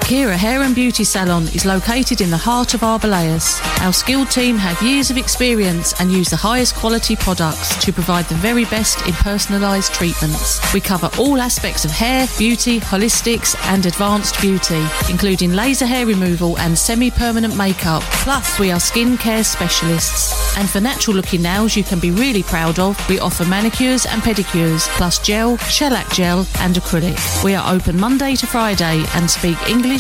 Kira Hair and Beauty Salon is located in the heart of Arboleas. Our skilled team have years of experience and use the highest quality products to provide the very best in personalised treatments. We cover all aspects of hair, beauty, holistics and advanced beauty, including laser hair removal and semi-permanent makeup. Plus, we are skin care specialists. And for natural looking nails you can be really proud of, we offer manicures and pedicures, plus gel, shellac gel and acrylic. We are open Monday to Friday and speak English,